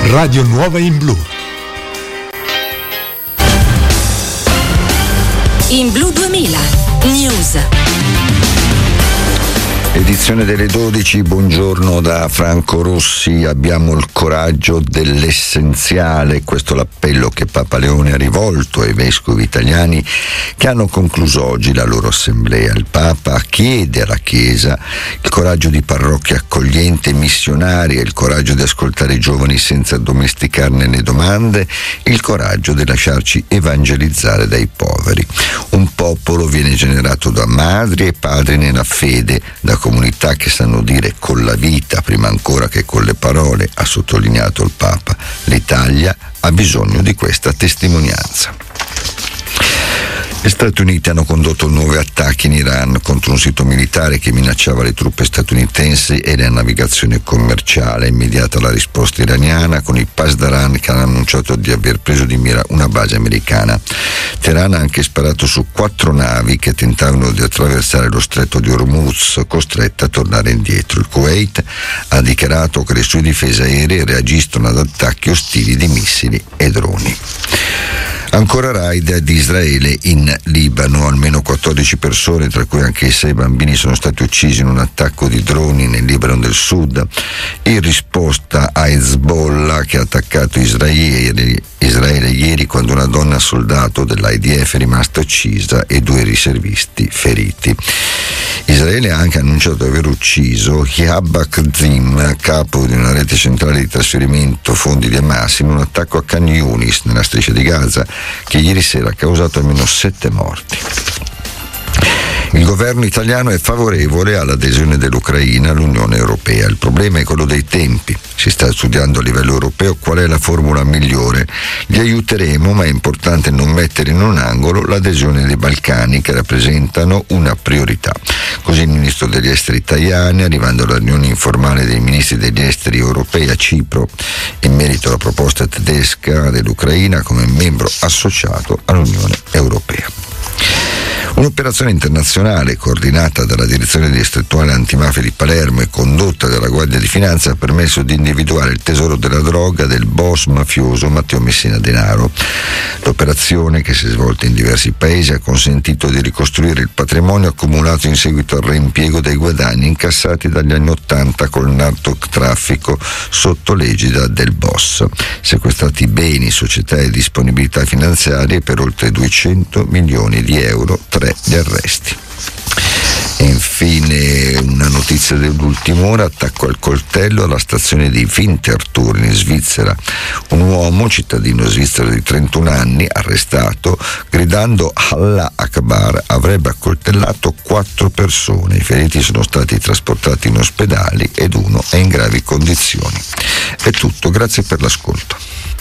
Radio Nuova in Blu. In Blu 2000 News. Edizione delle 12, buongiorno da Franco Rossi. Abbiamo il coraggio dell'essenziale, questo è l'appello che Papa Leone ha rivolto ai vescovi italiani che hanno concluso oggi la loro assemblea. Il Papa chiede alla Chiesa il coraggio di parrocchie accoglienti e missionarie, il coraggio di ascoltare i giovani senza domesticarne le domande, il coraggio di lasciarci evangelizzare dai poveri. Un popolo viene generato da madri e padri nella fede, da comunità che sanno dire con la vita prima ancora che con le parole, ha sottolineato il Papa. L'Italia ha bisogno di questa testimonianza. Gli Stati Uniti hanno condotto nuovi attacchi in Iran contro un sito militare che minacciava le truppe statunitensi e la navigazione commerciale. Immediata la risposta iraniana con i Pasdaran che hanno annunciato di aver preso di mira una base americana. Teheran ha anche sparato su 4 navi che tentavano di attraversare lo stretto di Hormuz, costrette a tornare indietro. Il Kuwait ha dichiarato che le sue difese aeree reagiscono ad attacchi ostili di missili e droni. Ancora raid di Israele in Libano, almeno 14 persone, tra cui anche 6 bambini, sono stati uccisi in un attacco di droni nel Libano del Sud, in risposta a Hezbollah che ha attaccato Israele ieri quando una donna soldato dell'IDF è rimasta uccisa e 2 riservisti feriti. Israele ha anche annunciato di aver ucciso Ihab Kazim, capo di una rete centrale di trasferimento fondi di Hamas, in un attacco a Khan Yunis, nella striscia di Gaza, che ieri sera ha causato almeno 7 morti. Il governo italiano è favorevole all'adesione dell'Ucraina all'Unione Europea. Il problema è quello dei tempi. Si sta studiando a livello europeo qual è la formula migliore. Li aiuteremo, ma è importante non mettere in un angolo l'adesione dei Balcani, che rappresentano una priorità. Così il ministro degli esteri Tajani, arrivando alla riunione informale dei ministri degli esteri europei a Cipro, in merito alla proposta tedesca dell'Ucraina come membro associato all'Unione Europea. Un'operazione internazionale coordinata dalla Direzione Distrettuale Antimafia di Palermo e condotta dalla Guardia di Finanza ha permesso di individuare il tesoro della droga del boss mafioso Matteo Messina Denaro. L'operazione, che si è svolta in diversi paesi, ha consentito di ricostruire il patrimonio accumulato in seguito al reimpiego dei guadagni incassati dagli anni '80 col narcotraffico sotto l'egida del boss. Sequestrati beni, società e disponibilità finanziarie per oltre 200 milioni di euro, 3 gli arresti. E infine una notizia dell'ultima ora: attacco al coltello alla stazione di Winterthur in Svizzera. Un uomo, cittadino svizzero di 31 anni, arrestato, gridando Allah Akbar, avrebbe accoltellato 4 persone. I feriti sono stati trasportati in ospedali ed uno è in gravi condizioni. È tutto, grazie per l'ascolto.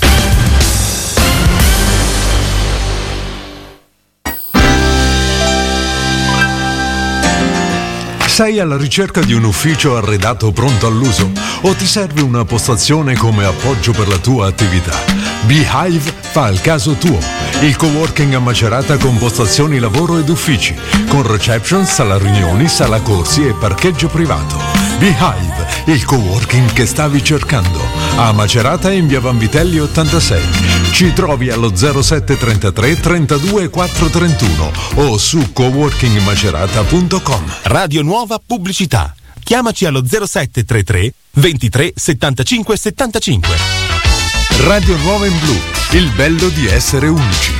Sei alla ricerca di un ufficio arredato pronto all'uso o ti serve una postazione come appoggio per la tua attività? Beehive fa il caso tuo. Il coworking a Macerata con postazioni lavoro ed uffici, con reception, sala riunioni, sala corsi e parcheggio privato. Beehive, il coworking che stavi cercando. A Macerata in via Vanvitelli 86. Ci trovi allo 0733 32 431 o su coworkingmacerata.com. Radio Nuova Pubblicità. Chiamaci allo 0733 23 75 75. Radio Nuova in Blu, il bello di essere unici.